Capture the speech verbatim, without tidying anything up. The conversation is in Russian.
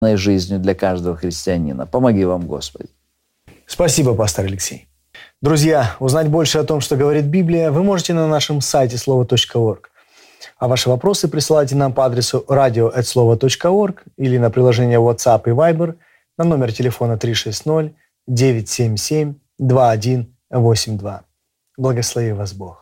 жизнью для каждого христианина. Помоги вам, Господи. Спасибо, пастор Алексей. Друзья, узнать больше о том, что говорит Библия, вы можете на нашем сайте слово точка орг. А ваши вопросы присылайте нам по адресу радио эт слова точка орг или на приложение WhatsApp и Viber на номер телефона три шесть ноль девять семь семь два один восемь два. Благослови вас Бог.